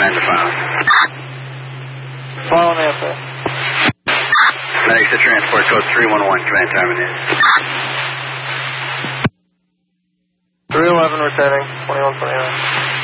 to file. Following answer. Medics to transport code 311, command terminated. 311 returning, 2129.